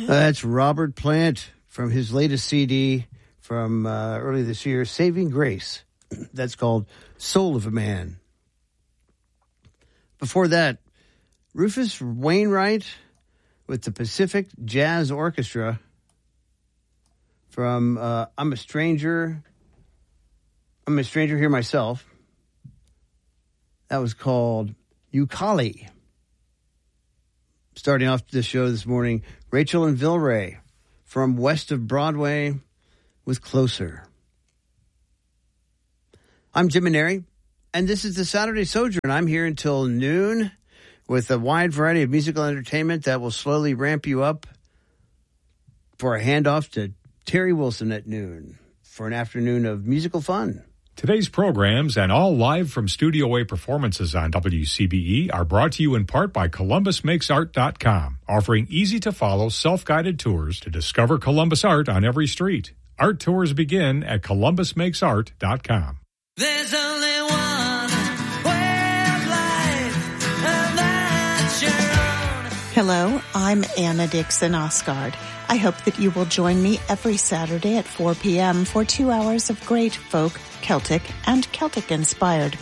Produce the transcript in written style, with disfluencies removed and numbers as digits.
That's Robert Plant from his latest CD from early this year, Saving Grace. That's called Soul of a Man. Before that, Rufus Wainwright with the Pacific Jazz Orchestra from I'm a Stranger Here Myself. That was called Ucali. Starting off the show this morning, Rachel and Vilray from West of Broadway with Closer. I'm Jim Maneri, and this is the Saturday Sojourn. I'm here until noon with a wide variety of musical entertainment that will slowly ramp you up for a handoff to Terry Wilson at noon for an afternoon of musical fun. Today's programs and all live from Studio A performances on WCBE are brought to you in part by ColumbusMakesArt.com, offering easy-to-follow, self-guided tours to discover Columbus art on every street. Art tours begin at ColumbusMakesArt.com. There's only one way of life, and that's your own. Hello, I'm Anna Dixon Osgard. I hope that you will join me every Saturday at 4 p.m. for 2 hours of great folk, Celtic, and Celtic-inspired